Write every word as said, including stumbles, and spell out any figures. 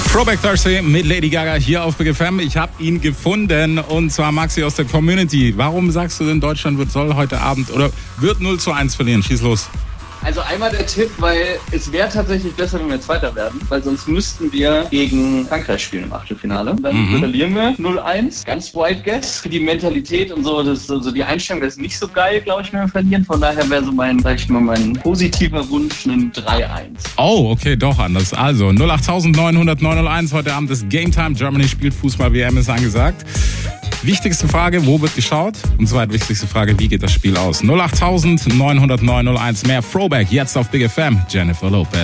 Throwback Thursday mit Lady Gaga hier auf Big F M. Ich habe ihn gefunden und zwar Maxi aus der Community. Warum sagst du denn, Deutschland wird, soll heute Abend oder wird null zu eins verlieren? Schieß los. Also einmal der Tipp, weil es wäre tatsächlich besser, wenn wir Zweiter werden, weil sonst müssten wir gegen Frankreich spielen im Achtelfinale. Dann mhm. verlieren wir null eins. Ganz wild guess. Für die Mentalität und so, das, also die Einstellung, das ist nicht so geil, glaube ich, wenn wir verlieren. Von daher wäre so mein, sag ich mal, mein positiver Wunsch ein drei eins. Oh, okay, doch anders. Also null acht neun null null neun null eins. Heute Abend ist Game Time. Germany spielt Fußball-W M, ist angesagt. Wichtigste Frage, wo wird geschaut? Und zweitwichtigste Frage, wie geht das Spiel aus? null acht neun null null neun null eins. Mehr Throwback jetzt auf Big F M. Jennifer Lopez.